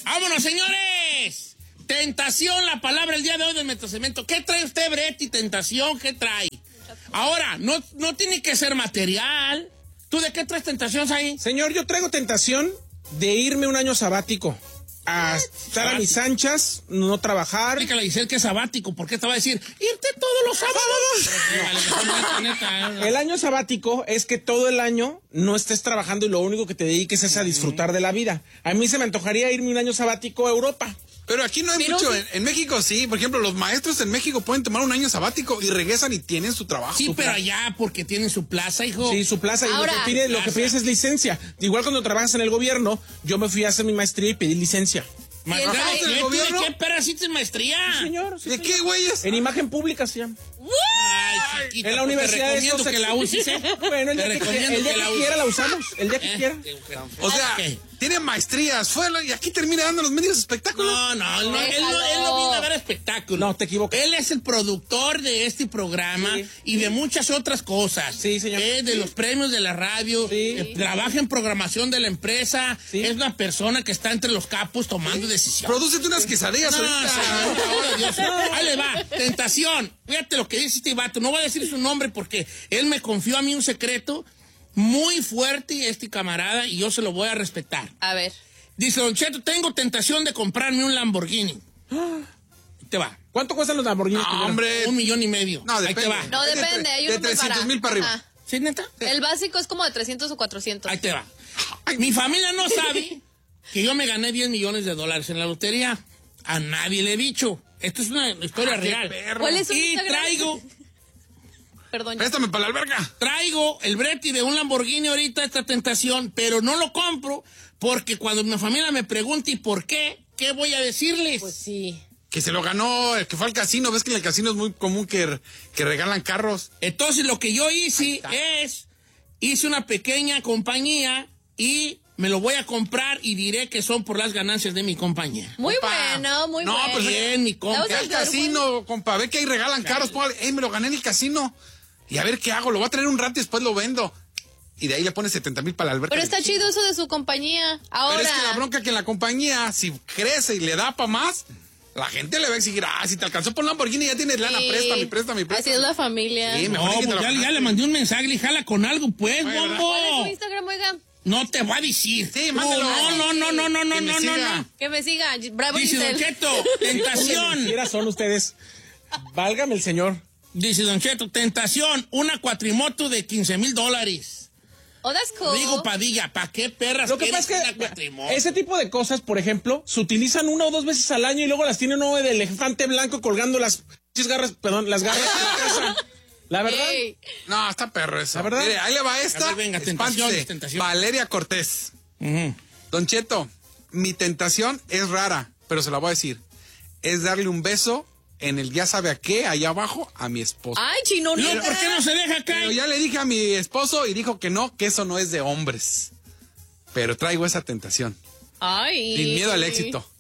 ¡Vámonos, señores! Tentación, la palabra el día de hoy del Metrocemento. ¿Qué trae usted, Breti? Tentación, ¿qué trae? Ahora, no tiene que ser material. ¿Tú de qué traes tentación ahí? Señor, yo traigo tentación de irme un año sabático. A estar a mis anchas, no trabajar. Explícale a Giselle que es sabático. ¿Por qué te va a decir, irte todos los sábados? El año sabático es que todo el año no estés trabajando y lo único que te dediques es a disfrutar de la vida. A mí se me antojaría irme un año sabático a Europa. Pero aquí no hay mucho. En México sí. Por ejemplo, los maestros en México pueden tomar un año sabático y regresan y tienen su trabajo. Sí, pero allá porque tienen su plaza, hijo. Sí, su plaza. Ahora, y lo que pides es licencia. Igual cuando trabajas en el gobierno, yo me fui a hacer mi maestría y pedí licencia. ¿Qué pedacito de maestría? Sí, señor. Sí, ¿De qué, güeyes? En imagen pública se llama. Ay, chiquita, En la universidad te recomiendo que la uses, ¿eh? Bueno, el Te día que recomiendo que la quiera uses. la usamos. El día que quiera. O sea, tiene maestrías, y aquí termina dando los medios espectáculos. No, él no viene a dar espectáculo. No, te equivocas. Él es el productor de este programa y de muchas otras cosas. Sí, señor. De los premios de la radio. Sí. Trabaja en programación de la empresa. Sí. Es una persona que está entre los capos tomando decisiones. Prodúcete unas quesadillas ahorita. Señor, por favor, Dios. Ahí le va. Tentación. Fíjate lo que dice este vato. No voy a decir su nombre porque él me confió a mí un secreto muy fuerte, este camarada, y yo se lo voy a respetar. A ver. Dice, Don Cheto, tengo tentación de comprarme un Lamborghini. Te va. ¿Cuánto cuestan los Lamborghinis? No, hombre. 1,5 millones. No, Ahí depende. te va. No, depende. Hay uno De más 300,000 para arriba. Ajá. ¿Sí, neta? El básico es como de 300 o 400. Ahí te va. Mi familia no sabe que yo me gané $10 millones en la lotería. A nadie le he dicho. Esto es una historia real. ¿Cuál es su Y Instagram? traigo Perdón. Préstame para la alberga. Traigo el Breti de un Lamborghini ahorita, esta tentación, pero no lo compro porque cuando mi familia me pregunte ¿y por qué? ¿Qué voy a decirles? Pues sí. Que se lo ganó, el que fue al casino. Ves que en el casino es muy común que regalan carros. Entonces lo que yo hice hice una pequeña compañía y me lo voy a comprar y diré que son por las ganancias de mi compañía. Muy Compa. bueno, muy No, bueno. pues bien, mi compa. Vamos Ve a al estar casino, compa. Ve que ahí regalan carros. Póngale, me lo gané en el casino. Y a ver qué hago. Lo voy a tener un rato y después lo vendo. Y de ahí le pones 70,000 para la alberca. Pero está chido eso de su compañía. Ahora. Pero es que la bronca que en la compañía, si crece y le da para más, la gente le va a exigir, si te alcanzó por Lamborghini ya tienes lana, Sí. préstame. Así es la familia. Sí, No, mejor que te pues lo ya le mandé un mensaje, le jala con algo, pues, Bueno, bombo. ¿Cuál es su Instagram, oiga? No te voy a decir. Sí, mándalo. No. Que me siga. Que me siga. Bravo, Dice Don Giselle. Cheto, tentación. Mentiras son ustedes. Válgame el señor. Dice Don Cheto, tentación, una cuatrimoto de $15,000. Oh, that's cool. Digo, Padilla, ¿para qué perras Lo que quieres pasa es una que cuatrimoto? ese tipo de cosas, por ejemplo, se utilizan 1 o 2 veces al año y luego las tiene uno de elefante blanco colgando las garras en la casa. La verdad. Ey. No, está perro eso. La verdad. Mire, ahí le va esta. A ver, venga, Espántese. tentación. Valeria Cortés. Ujú. Don Cheto, mi tentación es rara, pero se la voy a decir. Es darle un beso en el ya sabe a qué, allá abajo, a mi esposo. Ay, chino. No, neta. ¿por qué no se deja Pero caer? ya le dije a mi esposo y dijo que no, que eso no es de hombres. Pero traigo esa tentación. Ay. Sin miedo al éxito.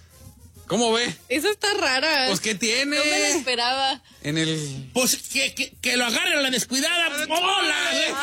¿Cómo ve? Esa está rara. Pues, ¿qué tiene? No me la esperaba. En el... Pues que lo agarre a la descuidada. ¡Hola!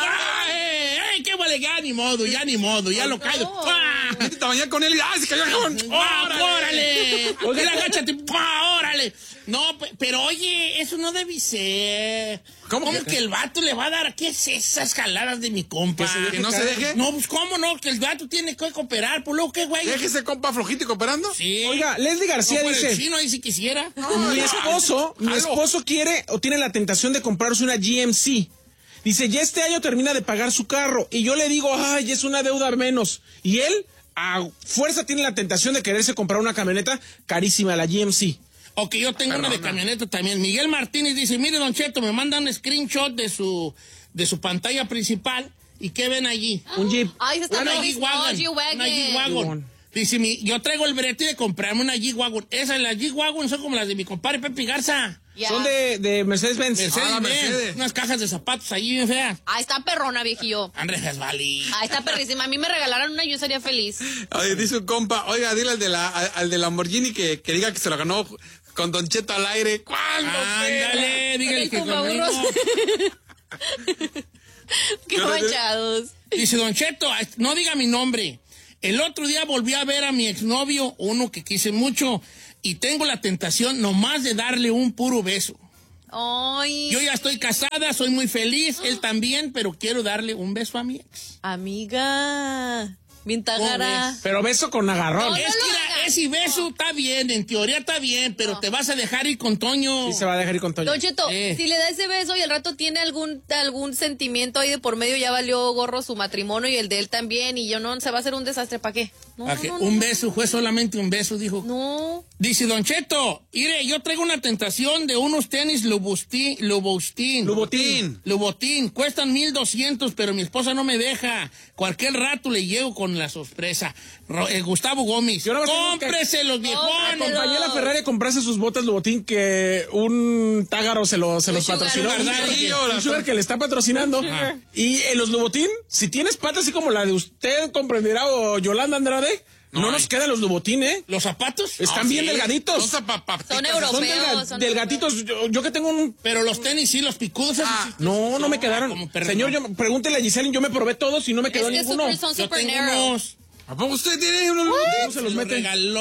¡Ay, qué vale! Ya ni modo, ya lo caigo. ¡Pah! Métete a bañar con él y ¡ay, se cayó el jabón! ¡Órale! ¡Oye, agáchate! ¡Órale! No, pero oye, eso no debe ser. ¿Cómo que el vato le va a dar? ¿Qué es esas jaladas de mi compa? ¿Que no se deje? No, pues ¿cómo no? Que el vato tiene que cooperar. ¿Por luego qué, güey? Déjese, compa, flojito y cooperando. Sí. Oiga, Leslie García No, dice, el chino ahí si quisiera. mi esposo quiere o tiene la tentación de comprarse una GMC. Dice, ya este año termina de pagar su carro. Y yo le digo, ay, es una deuda menos. Y él, a fuerza, tiene la tentación de quererse comprar una camioneta carísima, la GMC. O que yo tengo una de camioneta también. Miguel Martínez dice, mire, Don Cheto, me manda un screenshot de su pantalla principal. ¿Y qué ven allí? Un Jeep. Ay, esa está Una padrísimo. G-Wagon. Una G-Wagon. Dice, yo traigo el brete de comprarme una G-Wagon. Las G-Wagon son como las de mi compadre Pepe Garza. Ya. Son de Mercedes-Benz. Mercedes-Benz. Mercedes. Unas cajas de zapatos ahí bien feas. Ay, está perrona, viejillo. Andrés Gasvali. Ay, está perrísima. A mí me regalaron una, yo sería feliz. Oye, dice un compa, oiga, dile al de Lamborghini que diga que se lo ganó con Don Cheto al aire. ¿Cuándo? Ándale, dígale El que tumbaburros. conmigo. Qué manchados. Dice, Don Cheto, no diga mi nombre. El otro día volví a ver a mi exnovio, uno que quise mucho, y tengo la tentación nomás de darle un puro beso. Ay. Yo ya estoy casada, soy muy feliz, él también, pero quiero darle un beso a mi ex. Amiga. Bien ¿Cómo tagara. ves? Pero beso con agarrón. No, Es que mira, ese beso está bien, en teoría está bien, pero te vas a dejar ir con Toño. Sí se va a dejar ir con Toño. Don Cheto, Sí. si le da ese beso y al rato tiene algún sentimiento ahí de por medio, ya valió gorro su matrimonio y el de él también, y yo no, se va a hacer un desastre, ¿para qué? No, ¿A qué? no, Un beso, fue solamente un beso, dijo. No. Dice Don Cheto, mire, yo traigo una tentación de unos tenis Louboutin. Cuestan 1,200, pero mi esposa no me deja. Cualquier rato le llego con la sorpresa. Gustavo Gómez, Yo nada más tengo cómpreselos, viejón. Acompañé a la Ferrari a comprarse sus botas Louboutin que un tágaro se los Sugar, patrocinó. ¿verdad? Un Sugar que le está patrocinando. Y en los Louboutin, si tienes patas así como la de usted, comprenderá, o Yolanda Andrade, no nos quedan los Louboutin, ¿eh? ¿Los zapatos? Están bien delgaditos. Son Son europeos. son delgaditos. Yo que tengo un... Pero los tenis sí, los picudos. esos sí. No me quedaron. como perro. Señor, pregúntele a Giselle, yo me probé todos y no me quedó Es que ninguno. son Yo super tengo narrow. unos. ¿A poco usted tiene unos? ¿Cómo se los Me mete?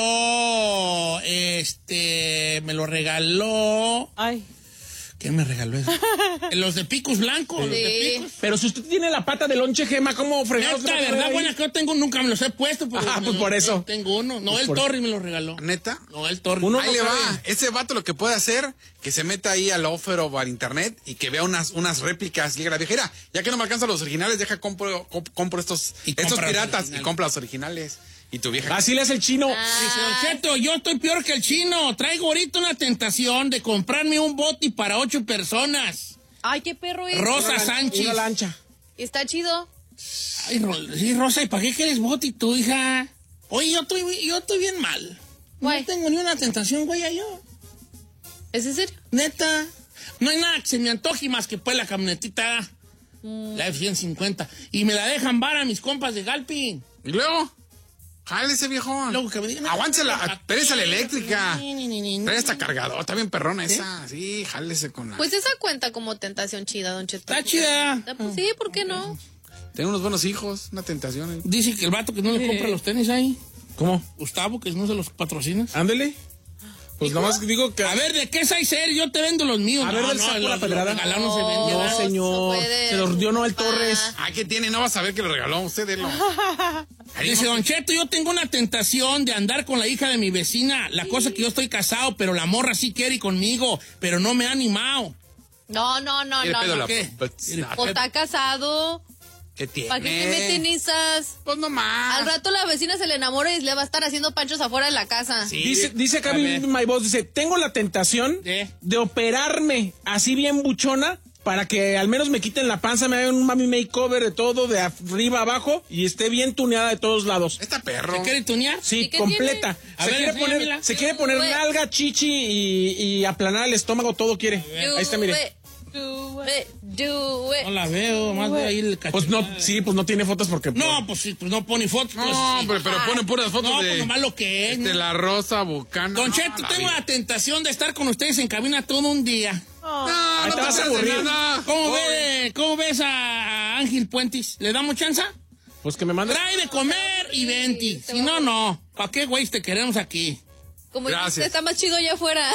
me lo regaló. Ay. ¿Quién me regaló eso? Los de picos blancos. Los de Sí. picos. Pero si usted tiene la pata de lonche, Gema, ¿cómo fregados? Neta, verdad, buena que yo tengo, nunca me los he puesto. Pero Ah, pues por eso. Tengo uno. No, Pues el por- Torri me lo regaló. ¿Neta? No, el Torri. Uno Ahí no le sabe. va. Ese vato lo que puede hacer, que se meta ahí al offer o al internet y que vea unas réplicas. Y diga la viejera, ya que no me alcanzan los originales, compro estos Y compra los piratas originales. y compra los originales. Y tu vieja. Así le hace el chino. Dice, Don Cheto, yo estoy peor que el chino. Traigo ahorita una tentación de comprarme un bote para 8 personas. Ay, qué perro es. Rosa Sánchez. Una lancha. Está chido. Ay, sí, Rosa, ¿y para qué quieres bote tú, hija? Oye, yo estoy bien mal. Guay. No tengo ni una tentación, güey, yo. ¿Es en serio? Neta. No hay nada que se me antoje más que pues la camionetita. La F-150. Y me la dejan vara mis compas de Galpin. Y luego, jale ese viejón. Luego que me digan, Aguántela, pereza la eléctrica. Ni. Trae esta cargador, está bien perrona esa. Sí, jálese con la. Pues esa cuenta como tentación chida, Don Cheto. Está chida. Pues sí, ¿por qué no? Tiene unos buenos hijos, una tentación. Dice que el vato que no le compra los tenis ahí. ¿Cómo? Gustavo, que no se los patrocinas. Ándele. Pues nomás digo que... A ver, ¿de qué size eres? Yo te vendo los míos. A ver, del saco la pedrada. Regalado no se vende. No, ¿verdad? señor. se puede. Se los dio Noel Torres. Ah, ¿qué tiene? No vas a ver que lo regaló usted, délo. Dice, Don Cheto, yo tengo una tentación de andar con la hija de mi vecina. La cosa que yo estoy casado, pero la morra sí quiere ir conmigo, pero no me ha animado. No. Mire, pedo la- ¿qué? pues, O está casado. ¿Qué tiene? ¿Para qué te meten esas? Pues no más. Al rato la vecina se le enamora y le va a estar haciendo panchos afuera de la casa. Sí. Dice acá A ver. My Boss, dice, tengo la tentación ¿Qué? de operarme así bien buchona para que al menos me quiten la panza, me hagan un mami makeover de todo, de arriba a abajo, y esté bien tuneada de todos lados. Esta perro. ¿Se quiere tunear? Sí, ¿Y qué completa. tiene? A ver, enséñamela. Se quiere poner Güey. nalga, chichi y aplanar el estómago, todo quiere. Ahí está, mire. Do it. No la veo, más de ahí el Pues no, sí, pues no tiene fotos porque... No, pues sí, pues no pone fotos. No, pues, sí. pero ponen puras fotos No, de. pues nomás lo que es. De ¿no? la Rosa Bucana. Don No, Cheto, la tengo vida. la tentación de estar con ustedes en cabina todo un día. No, Ahí no te vas a hagas aburrir. nada. ¿Cómo ves a Ángel Puentes? ¿Le damos chance? Pues que me mande... Trae de comer y venti. Si no, no. ¿Para qué, güey, te queremos aquí? Como Gracias. dijiste, está más chido allá afuera.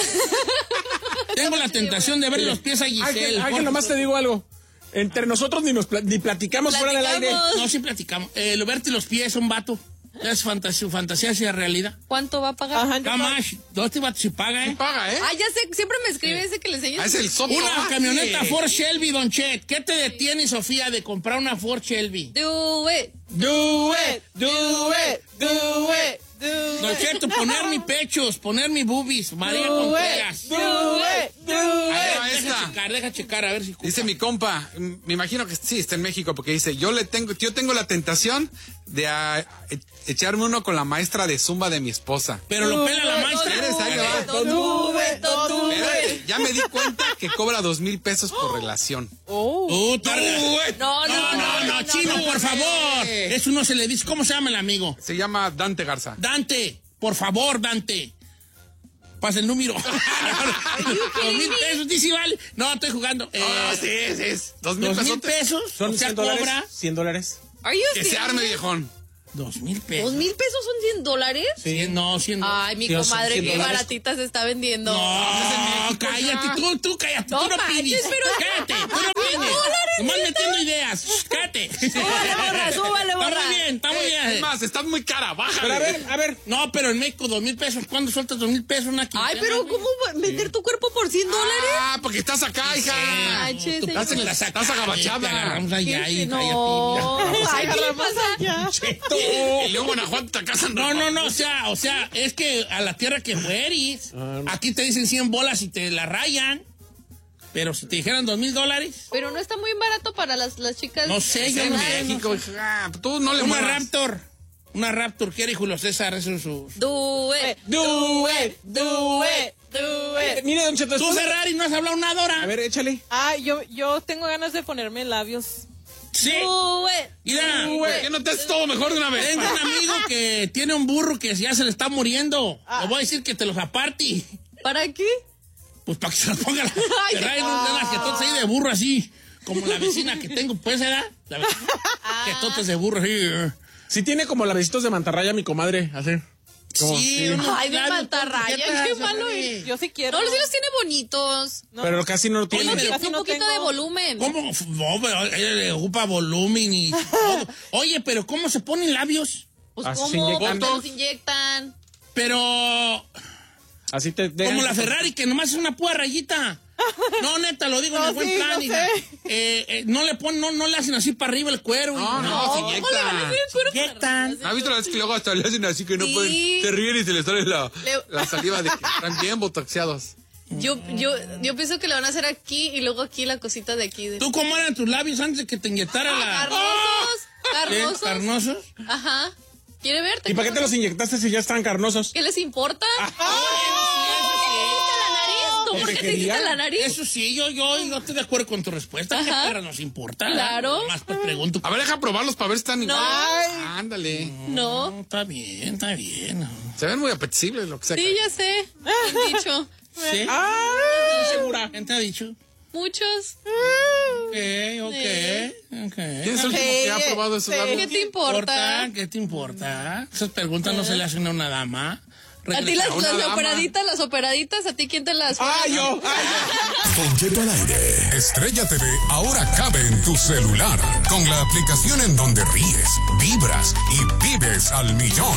Tengo la tentación de ver los pies a Giselle. Ángel, nomás te digo algo. Entre nosotros ni platicamos fuera del aire. Platicamos. No, sí platicamos. Lo verte los pies, un vato. Es fantasía hacia realidad. ¿Cuánto va a pagar? Camash, ¿dónde este vato se paga, Sí paga, ¿eh? Ah, ya sé, siempre me escribe ese que le enseño. Ah, es el soto. Una Ah, camioneta sí. Ford Shelby, Don Chet. ¿Qué te detiene, Sofía, de comprar una Ford Shelby? Do it. Do it, do it, do it, do Don Cheto, poner mis pechos, poner mis boobies. María Contreras. do it, do Ahí va Deja esta. checar, a ver si... Dice mi compa, me imagino que sí, está en México, porque dice, yo tengo la tentación de echarme uno con la maestra de Zumba de mi esposa. Pero lo pela la maestra. Eres, ahí le va. Espérate, ya me di cuenta que cobra 2,000 pesos por relación. Puta. No, Chino, por favor. Eso no se le dice. ¿Cómo se llama el amigo? Se llama Dante Garza. Dante, por favor, Dante. Pasa el número. 2,000 pesos, dice, vale. No, estoy jugando. Sí, es. 2,000 2,000 pesos. pesos. Son O sea, $100. cobra. $100. Are you Que se serious? arme, viejón. 2,000 pesos. ¿$2,000 son $100? Sí. No, 100. Ay, mi Sí, comadre, $100. qué baratita se está vendiendo. No, cállate, tú cállate, No tú no manches, pides. pero- Cállate, tú no pides. Nomás metiendo ideas. Cállate. Súbale, borra. Está muy bien. Es más, estás muy cara, Pero bájale. a ver. No, pero en México, 2,000 pesos. ¿Cuándo sueltas 2,000 pesos una quincena? Ay, pero ¿cómo vender tu cuerpo por $100? Ah, porque estás acá, hija. Manches, Tú señor. Estás agabachada. Te agarramos allá y No. Ay, ¿qué le pasa? Y luego Guanajuato te casan. No, o sea, es que a la tierra que fueres, aquí te dicen 100 bolas y te la rayan, pero si te dijeran $2,000, Pero no está muy barato para las chicas. no sé, yo En no México, hija. Tú no le Una muevas. Raptor, quiere Julio César, eso es su... Do it. Do it. Do it. Do it. Mire, Don Cheto, Tú, después- Ferrari, no has hablado nada ahora. A ver, échale. Ah, yo tengo ganas de ponerme labios. Sí. Do it. Mira, ¿Por qué no te haces todo mejor de una vez? tengo un amigo que tiene un burro que ya se le está muriendo. Le voy a decir que te los aparte. ¿Para qué? Pues para que se los ponga la Ay, Ferrari, no unas jetotas ahí de burro así. Como la vecina que tengo, pues, ¿verdad? La vecina. Jetotas de burro así. Sí tiene como labecitos de mantarraya mi comadre, así. Como- Sí, sí. unos Ay, de labios, mantarraya, jetas, qué malo hombre. es. Yo sí quiero. No, sí los tiene bonitos. No. Pero casi no lo tiene. Oye, pero- Casi Un no poquito tengo. de volumen. ¿Cómo? No, pero a ella le ocupa volumen y todo. Oye, pero ¿cómo se ponen labios? Pues Así se ¿cómo? inyectan. Porque los inyectan. Pero Así te dejan- como la Ferrari, que nomás es una pura rayita. No, neta, lo digo en No, el buen sí, plan. no hija. sé. No le ponen, no le hacen así para arriba el cuero. No, hija. no, se ¿Cómo le van a hacer el cuero para Inyectan. arriba? ¿Has visto la vez que luego hasta le hacen así que no Sí. pueden? Se ríen y se les sale la Le- saliva de que están bien botoxeados. Yo pienso que le van a hacer aquí y luego aquí la cosita de aquí. ¿Tú cómo eran tus labios antes de que te inyectara la... Carnosos. ¿Qué? Carnosos. ¿Carnosos? Ajá. ¿Quiere verte? ¿Y para qué te los inyectaste si ya están carnosos? ¿Qué les importa? ¿Te ¿Por qué te quería? hiciste la nariz? Eso sí, yo estoy de acuerdo con tu respuesta. ¿Qué Ajá. perra nos importa? Claro. Más pues pregunto. A ver, deja probarlos para ver si están igual. Ándale. No. Está bien, está bien. Se ven muy apetecibles lo que sea. Sí, ya sé. Han dicho. ¿Sí? ¡Ay! ¿Segura? ¿Quién te ha dicho? Muchos. Ok. ¿Quién es el último que ha probado esos Sí. labios? ¿Qué te importa? ¿Qué te importa? Esas preguntas no se le hacen a una dama. A ti las, Una dama. las operaditas, ¿a ti quién te las ¡Ay, yo! Don Cheto al aire. Estrella TV ahora cabe en tu celular con la aplicación en donde ríes, vibras y vives al millón.